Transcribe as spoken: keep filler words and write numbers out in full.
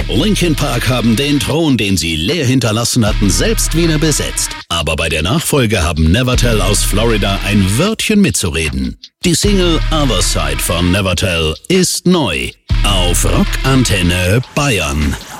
Linkin Park haben den Thron, den sie leer hinterlassen hatten, selbst wieder besetzt. Aber bei der Nachfolge haben Nevertell aus Florida ein Wörtchen mitzureden. Die Single Other Side von Nevertell ist neu auf Rock Antenne Bayern.